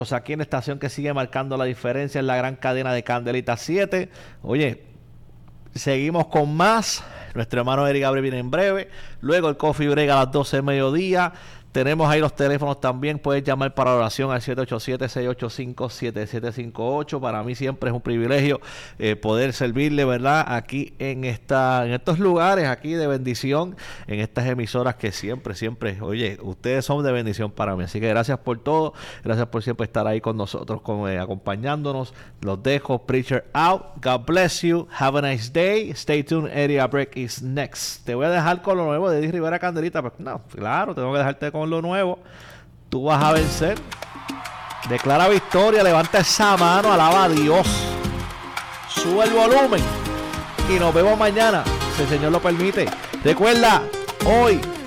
aquí en la estación que sigue marcando la diferencia en la gran cadena de Candelita 7. Oye, seguimos con más. Nuestro hermano Eric Gabriel viene en breve. Luego el Coffee Break a las 12 de mediodía. Tenemos ahí los teléfonos también. Puedes llamar para oración al 787-685-7758. Para mí siempre es un privilegio poder servirle, ¿verdad? Aquí en estos lugares aquí de bendición, en estas emisoras que siempre, oye, ustedes son de bendición para mí. Así que gracias por todo. Gracias por siempre estar ahí con nosotros, acompañándonos. Los dejo. Preacher out. God bless you. Have a nice day. Stay tuned. Area Break is next. Te voy a dejar con lo nuevo de Eddie Rivera Candelita. Pues no, claro, tengo que dejarte con lo nuevo. Tú vas a vencer. Declara victoria, levanta esa mano, alaba a Dios. Sube el volumen y nos vemos mañana, si el Señor lo permite. Recuerda, hoy